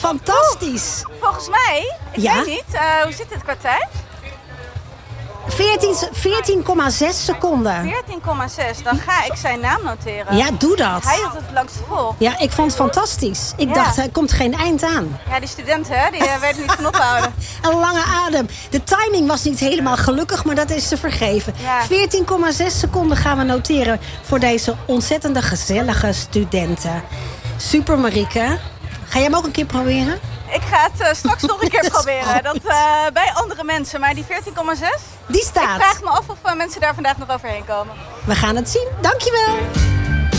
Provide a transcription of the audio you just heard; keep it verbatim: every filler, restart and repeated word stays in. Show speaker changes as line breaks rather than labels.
fantastisch.
Volgens mij, ik
Ja?
weet niet, uh, hoe zit het qua tijd?
veertien komma zes seconden.
veertien komma zes, dan ga ik zijn naam noteren.
Ja, doe dat.
Hij hield het het langst vol.
Ja, ik vond het fantastisch. Ik
Ja.
dacht, er komt geen eind aan.
Ja, die studenten, hè, die uh, weten niet van ophouden.
Een lange adem. De timing was niet helemaal gelukkig, maar dat is te vergeven.
Ja.
veertien komma zes seconden gaan we noteren voor deze ontzettende gezellige studenten. Super, Marieke. Ga jij hem ook een keer proberen?
Ik ga het uh, straks nog een keer proberen. Dat uh, bij andere mensen. Maar die veertien komma zes?
Die staat.
Ik vraag me af of uh, mensen daar vandaag nog overheen komen.
We gaan het zien. Dankjewel.